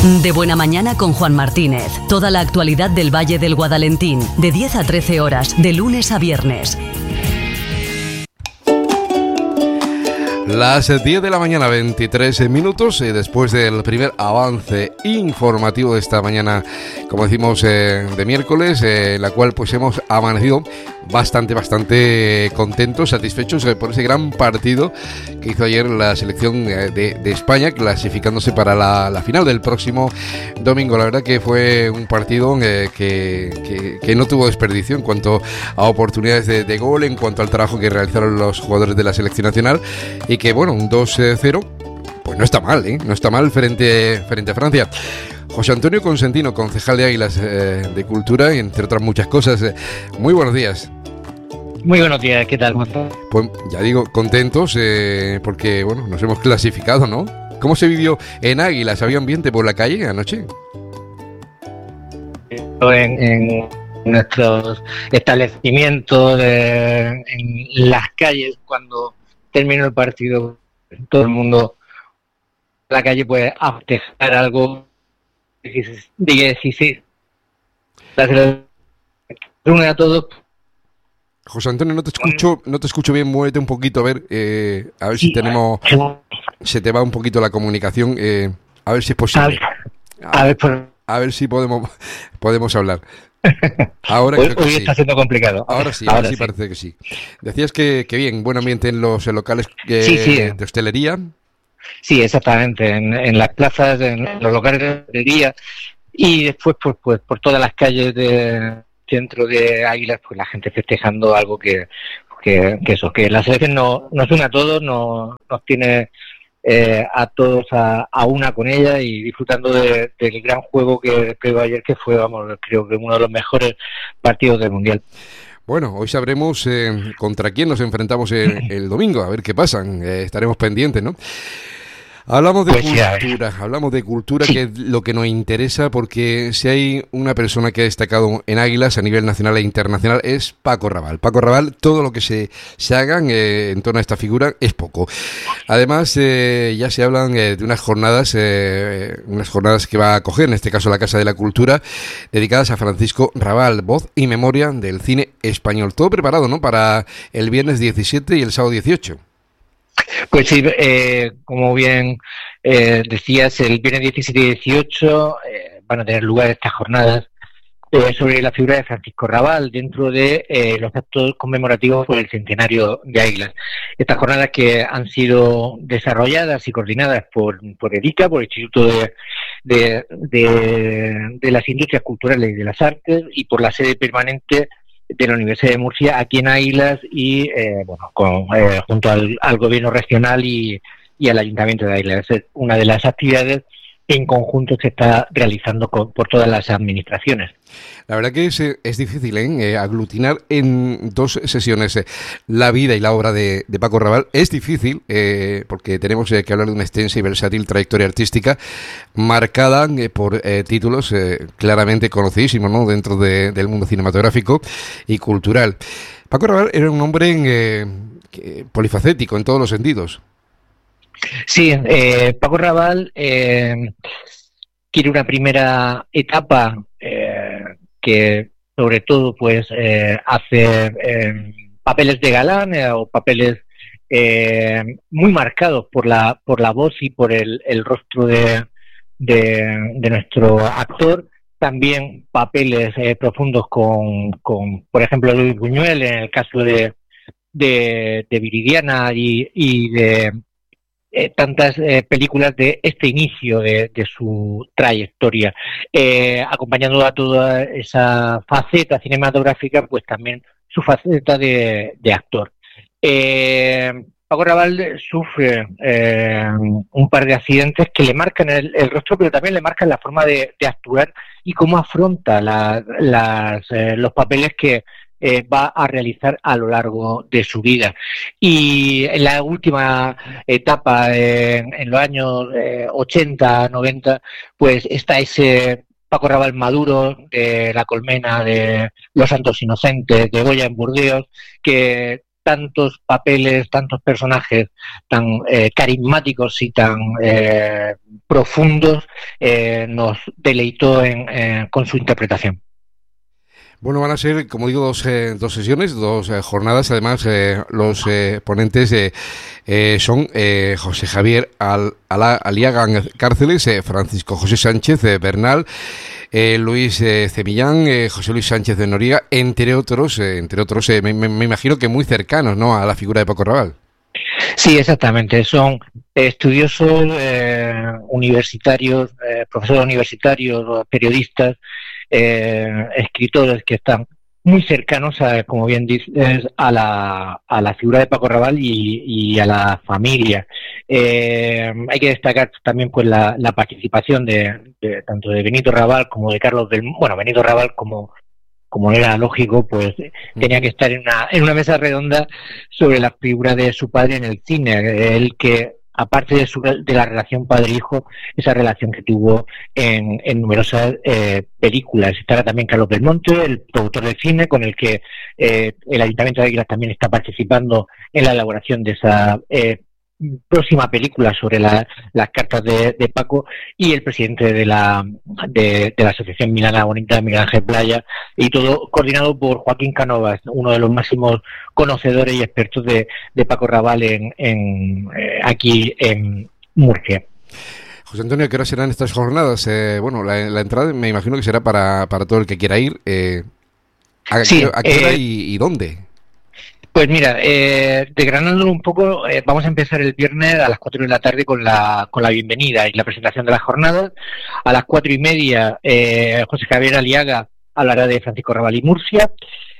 De Buena Mañana con Juan Martínez. Toda la actualidad del Valle del Guadalentín, de 10 a 13 horas, de lunes a viernes. Las 10 de la mañana, 23 minutos, después del primer avance informativo de esta mañana, como decimos, de miércoles, la cual pues hemos amanecido bastante contentos, satisfechos por ese gran partido que hizo ayer la selección de España, clasificándose para la final del próximo domingo. La verdad que fue un partido que no tuvo desperdicio en cuanto a oportunidades de gol, en cuanto al trabajo que realizaron los jugadores de la selección nacional, y que bueno, un 2-0 pues no está mal, no está mal frente a Francia. José Antonio Consentino, concejal de Águilas de Cultura, y entre otras muchas cosas, muy buenos días. Muy buenos días, ¿qué tal? Pues ya digo, contentos porque bueno, nos hemos clasificado, ¿no? ¿Cómo se vivió en Águilas? ¿Había ambiente por la calle anoche? En nuestros establecimientos, en las calles, cuando terminó el partido, todo el mundo en la calle puede festejar algo de 16. Reúne a todos. José Antonio, no te escucho bien, muévete un poquito, a ver si tenemos, se te va un poquito la comunicación, a ver si es posible. A ver si podemos hablar. Ahora hoy creo que está siendo complicado. Ahora sí parece que sí. Decías que bien, buen ambiente en los locales de hostelería. Sí, exactamente, en las plazas, en los locales de hostelería, y después pues por todas las calles del centro de Águilas, pues la gente festejando algo que la selección nos une a todos, nos tiene a todos a una con ella, y disfrutando del gran juego que pegó ayer, que fue, creo que uno de los mejores partidos del Mundial. Bueno, hoy sabremos contra quién nos enfrentamos el domingo, a ver qué pasan, estaremos pendientes, ¿no? Hablamos de cultura, sí, que es lo que nos interesa, porque si hay una persona que ha destacado en Águilas a nivel nacional e internacional es Paco Raval. Paco Raval, todo lo que se hagan en torno a esta figura es poco. Además, ya se hablan de unas jornadas que va a acoger, en este caso la Casa de la Cultura, dedicadas a Francisco Raval, voz y memoria del cine español. Todo preparado, ¿no?, para el viernes 17 y el sábado 18. Pues sí, como bien decías, el viernes 17 y 18 van a tener lugar estas jornadas sobre la figura de Francisco Raval dentro de los actos conmemorativos por el centenario de Águilas. Estas jornadas que han sido desarrolladas y coordinadas por EDICA, por el Instituto de las Industrias Culturales y de las Artes, y por la sede permanente de la Universidad de Murcia aquí en Águilas, y junto al gobierno regional y al Ayuntamiento de Águilas. Es una de las actividades que en conjunto se está realizando por todas las administraciones. La verdad que es difícil aglutinar en 2 sesiones la vida y la obra de Paco Raval. Es difícil porque tenemos que hablar de una extensa y versátil trayectoria artística marcada por títulos claramente conocidísimos, ¿no?, dentro del mundo cinematográfico y cultural. Paco Raval era un hombre polifacético en todos los sentidos. Sí, Paco Raval tiene una primera etapa que sobre todo pues hace papeles de galán o papeles muy marcados por la voz y por el rostro de nuestro actor. También papeles profundos con por ejemplo, Luis Buñuel, en el caso de Viridiana y de tantas películas de este inicio de su trayectoria, acompañando a toda esa faceta cinematográfica, pues también su faceta de actor. Paco Raval sufre un par de accidentes que le marcan el rostro, pero también le marcan la forma de actuar y cómo afronta los papeles que va a realizar a lo largo de su vida. Y en la última etapa, en los años 80, 90, pues está ese Paco Raval maduro de La Colmena, de Los Santos Inocentes, de Goya en Burdeos, que tantos papeles, tantos personajes tan carismáticos y tan profundos, nos deleitó con su interpretación. Bueno, van a ser, como digo, dos sesiones, dos jornadas. Además, los ponentes son José Javier Aliaga Cárceles, Francisco José Sánchez Bernal, Luis Cemillán, José Luis Sánchez de Noriega, entre otros, me imagino que muy cercanos, ¿no?, a la figura de Paco Raval. Sí, exactamente. Son estudiosos universitarios, profesores universitarios, periodistas, escritores que están muy cercanos, como bien dices, a la figura de Paco Raval y a la familia. Hay que destacar también pues la participación de tanto de Benito Raval como de Carlos Benito Raval, como era lógico, pues tenía que estar en una mesa redonda sobre la figura de su padre en el cine, el que, aparte de la relación padre-hijo, esa relación que tuvo en numerosas películas. Estará también Carlos Belmonte, el productor de cine, con el que el Ayuntamiento de Águilas también está participando en la elaboración de esa próxima película sobre las cartas de Paco, y el presidente de la Asociación Milana Bonita, Miguel Ángel Playa, y todo coordinado por Joaquín Cánovas, uno de los máximos conocedores y expertos de Paco Raval aquí en Murcia. José Antonio, ¿qué hora serán estas jornadas? La entrada me imagino que será para todo el que quiera ir. ¿A qué hora y dónde? Pues mira, desgranándolo un poco, vamos a empezar el viernes a las 4 de la tarde con la bienvenida y la presentación de las jornadas. A las 4:30, José Javier Aliaga hablará de Francisco Raval y Murcia.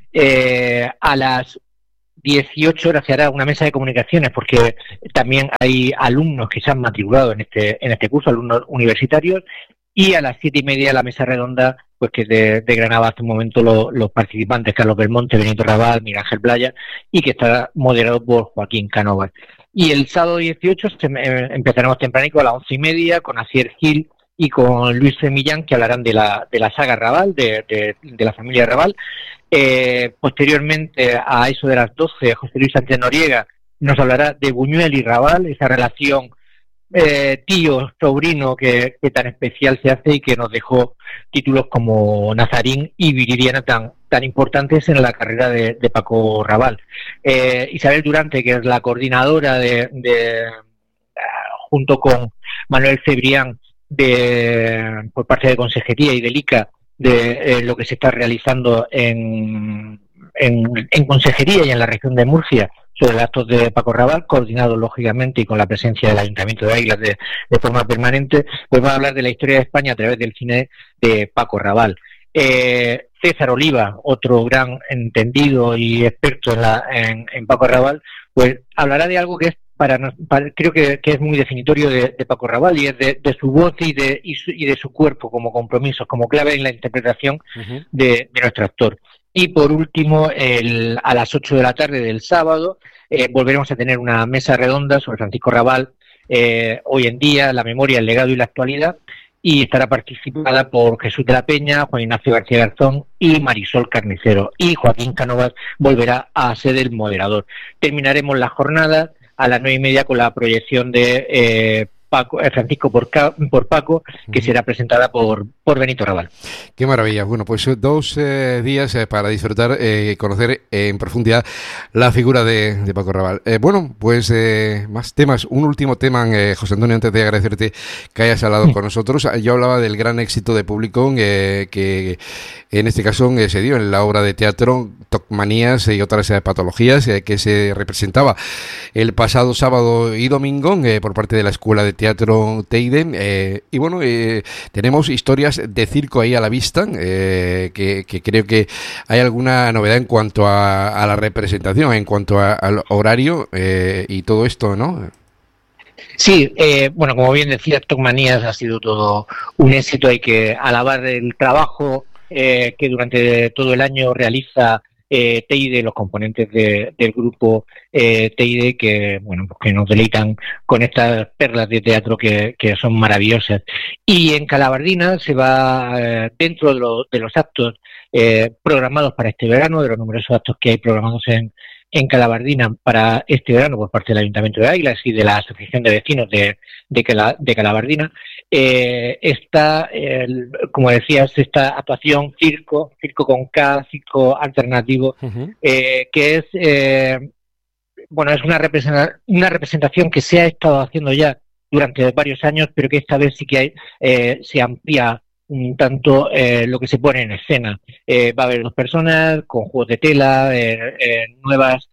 A las 18 horas se hará una mesa de comunicaciones, porque también hay alumnos que se han matriculado en este curso, alumnos universitarios. Y a las 7:30 la mesa redonda, pues que desgranaba hace un momento los participantes, Carlos Belmonte, Benito Raval, Miguel Ángel Playa, y que estará moderado por Joaquín Cánovas. Y el sábado 18 empezaremos tempranico a las 11:30 con Asier Gil y con Luis Cemillán, que hablarán de la saga Raval, de la familia Raval. Posteriormente, a eso de las 12, José Luis Sánchez Noriega nos hablará de Buñuel y Raval, esa relación tío, sobrino que tan especial se hace y que nos dejó títulos como Nazarín y Viridiana tan importantes en la carrera de Paco Raval. Isabel Durante, que es la coordinadora junto con Manuel Cebrián por parte de Consejería y del ICA, de lo que se está realizando en Consejería y en la región de Murcia sobre los actos de Paco Raval, coordinado lógicamente y con la presencia del Ayuntamiento de Águilas de forma permanente. Pues va a hablar de la historia de España a través del cine de Paco Raval. César Oliva, otro gran entendido y experto en Paco Raval, pues hablará de algo que es creo que es muy definitorio de Paco Raval, y es de su voz y de su cuerpo como compromisos, como clave en la interpretación de nuestro actor. Y por último, a las 8 de la tarde del sábado, volveremos a tener una mesa redonda sobre Francisco Raval, hoy en día, la memoria, el legado y la actualidad, y estará participada por Jesús de la Peña, Juan Ignacio García Garzón y Marisol Carnicero. Y Joaquín Cánovas volverá a ser el moderador. Terminaremos la jornada a las 9:30 con la proyección de Francisco por Paco, que será presentada por Benito Raval. Qué maravilla. Bueno, pues 2 días para disfrutar y conocer en profundidad la figura de Paco Raval. Pues más temas. Un último tema, José Antonio, antes de agradecerte que hayas hablado con nosotros. Yo hablaba del gran éxito de público que en este caso se dio en la obra de teatro Tocmanías y otras patologías que se representaba el pasado sábado y domingo por parte de la Escuela de Teatro Teide, tenemos historias de circo ahí a la vista, que creo que hay alguna novedad en cuanto a la representación, en cuanto al horario y todo esto, ¿no? Sí, como bien decía, Tocmanías ha sido todo un éxito. Hay que alabar el trabajo que durante todo el año realiza Teide, los componentes del grupo Teide, que nos deleitan con estas perlas de teatro que son maravillosas. Y en Calabardina se va, dentro de los actos programados para este verano, de los numerosos actos que hay programados en en Calabardina para este verano por parte del Ayuntamiento de Águilas y de la Asociación de Vecinos de Calabardina, está, como decías, esta actuación circo con K, circo alternativo, que es, bueno, es una representación que se ha estado haciendo ya durante varios años, pero que esta vez sí que se amplía un tanto lo que se pone en escena. Va a haber 2 personas con juegos de tela, nuevas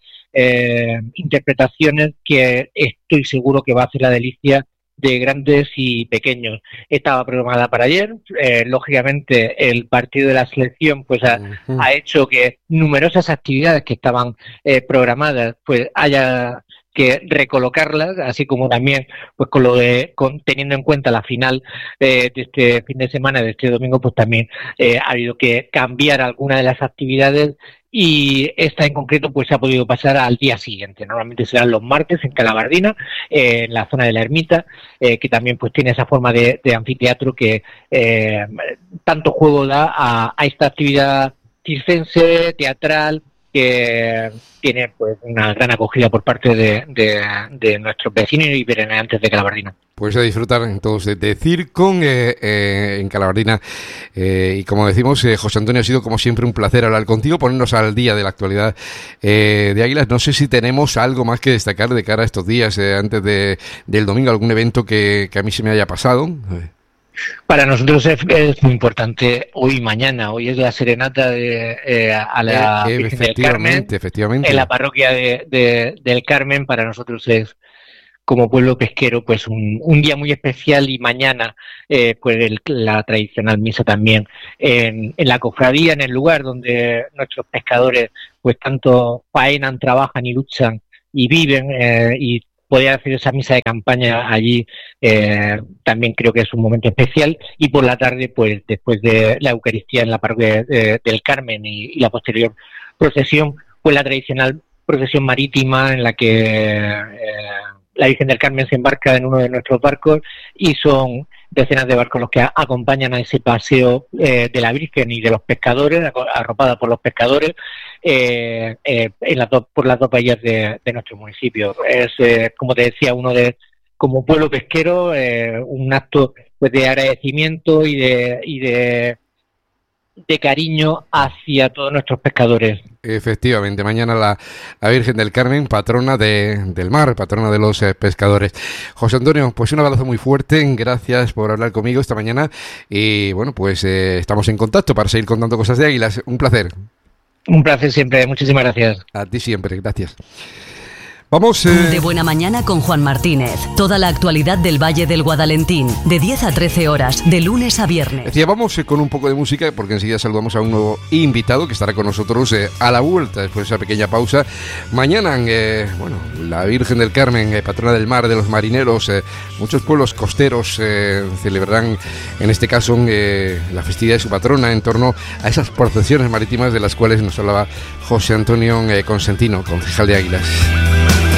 interpretaciones que estoy seguro que va a hacer la delicia de grandes y pequeños. Estaba programada para ayer, lógicamente el partido de la selección pues ha hecho que numerosas actividades que estaban programadas pues haya que recolocarlas, así como también pues teniendo en cuenta la final de este fin de semana, de este domingo, pues también ha habido que cambiar algunas de las actividades, y esta en concreto pues se ha podido pasar al día siguiente. Normalmente serán los martes en Calabardina, en la zona de la Ermita, que también pues tiene esa forma de anfiteatro que tanto juego da a esta actividad circense, teatral, que tiene pues una gran acogida por parte de nuestros vecinos y veraneantes de Calabardina. Pues a disfrutar entonces de circo en Calabardina, y como decimos, José Antonio, ha sido como siempre un placer hablar contigo, ponernos al día de la actualidad de Águilas. No sé si tenemos algo más que destacar de cara a estos días, antes del domingo, algún evento que a mí se me haya pasado. Para nosotros es muy importante hoy y mañana. Hoy es la serenata a la Virgen del Carmen, efectivamente. En la parroquia del Carmen. Para nosotros es, como pueblo pesquero, pues un día muy especial, y mañana pues la tradicional misa también en la cofradía, en el lugar donde nuestros pescadores pues tanto faenan, trabajan y luchan y viven, y poder hacer esa misa de campaña allí también creo que es un momento especial. Y por la tarde, pues después de la Eucaristía en la parroquia del Carmen y la posterior procesión, pues la tradicional procesión marítima en la que la Virgen del Carmen se embarca en uno de nuestros barcos, y son decenas de barcos los que acompañan a ese paseo de la Virgen y de los pescadores, arropada por los pescadores, por las 2 bahías de nuestro municipio. Es, como te decía, como pueblo pesquero, un acto pues de agradecimiento y de cariño hacia todos nuestros pescadores. Efectivamente, mañana la Virgen del Carmen, patrona del mar, patrona de los pescadores. José Antonio, pues un abrazo muy fuerte, gracias por hablar conmigo esta mañana, y bueno, pues estamos en contacto para seguir contando cosas de Águilas. Un placer. Un placer siempre, muchísimas gracias. A ti siempre, gracias. Vamos. De Buena Mañana con Juan Martínez. Toda la actualidad del Valle del Guadalentín, de 10 a 13 horas, de lunes a viernes. Decía, vamos con un poco de música, porque enseguida saludamos a un nuevo invitado que estará con nosotros a la vuelta, después de esa pequeña pausa. Mañana, bueno, la Virgen del Carmen, patrona del mar, de los marineros, muchos pueblos costeros celebrarán, en este caso, la festividad de su patrona en torno a esas procesiones marítimas de las cuales nos hablaba José Antonio Consentino, concejal de Águilas.